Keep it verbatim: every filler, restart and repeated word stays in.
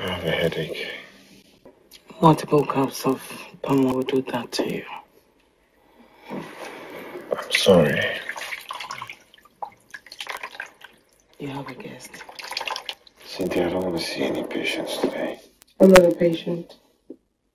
I have a headache. Multiple cups of palm will do that to you. I'm sorry. You have a guest. Cynthia, I don't want to see any patients today. I'm not a patient.